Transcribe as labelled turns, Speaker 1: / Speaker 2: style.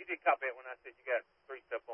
Speaker 1: you a cop it when I said you got 3 step